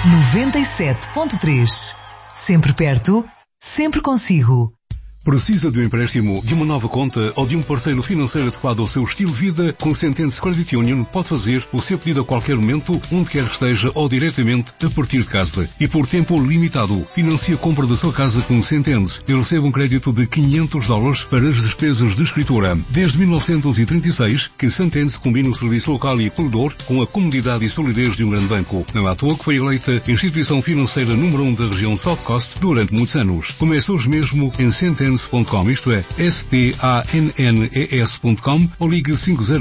97.3. Sempre perto, sempre consigo. Precisa de um empréstimo, de uma nova conta ou de um parceiro financeiro adequado ao seu estilo de vida? Com Sentence Credit Union pode fazer o seu pedido a qualquer momento, onde quer que esteja ou diretamente a partir de casa. E por tempo limitado, financie a compra da sua casa com Sentence e receba um crédito de $500 para as despesas de escritura. Desde 1936, que Sentence combina o serviço local e acolhedor com a comodidade e solidez de um grande banco. Não é à toa que foi eleita instituição financeira número 1 da região South Coast durante muitos anos. Comece hoje mesmo em Sentence.com, isto é, STANNES.com, ou ligue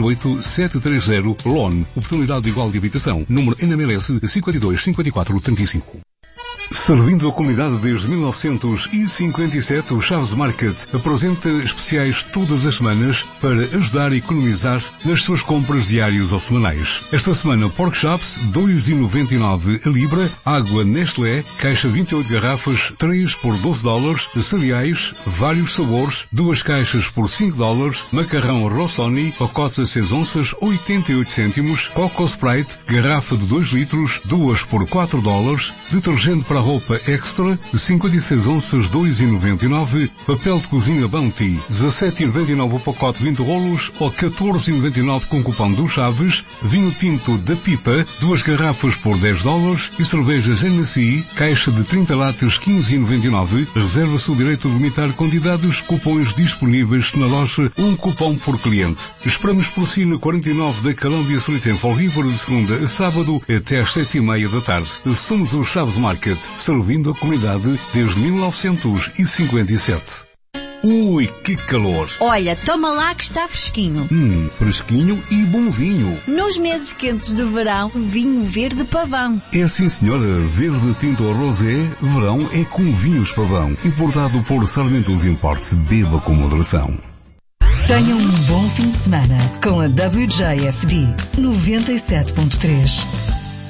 508-730-LON. Oportunidade igual de habitação. Número NMLS 525435. Servindo a comunidade desde 1957, o Chaves Market apresenta especiais todas as semanas para ajudar a economizar nas suas compras diárias ou semanais. Esta semana, Pork Chops, $2,99 a libra, água Nestlé, caixa 28 garrafas, 3 por $12, cereais, vários sabores, 2 caixas por $5, macarrão Rossoni, pacote 6 onças, 88 cêntimos, Coco Sprite, garrafa de 2 litros, 2 por $4, detergente para roupa extra, 56 onças, $2,99, papel de cozinha Bounty, $17,99 o pacote 20 rolos ou $14,99 com cupom do Chaves, vinho tinto da Pipa, 2 garrafas por $10 e cervejas NSI, caixa de 30 latas, $15,99, reserva-se o direito de limitar quantidades, cupons disponíveis na loja, um cupom por cliente. Esperamos por si no 49 da Columbia Street em Fall River, de segunda a sábado, até às 7:30 da tarde. Somos o Chaves Market, servindo a comunidade desde 1957. Ui, que calor! Olha, toma lá que está fresquinho. Fresquinho e bom vinho. Nos meses quentes de verão, vinho verde Pavão. É sim, senhora. Verde tinto rosé, verão é com vinhos Pavão. Importado por Sarmentos Imports. Beba com moderação. Tenha um bom fim de semana com a WJFD 97.3.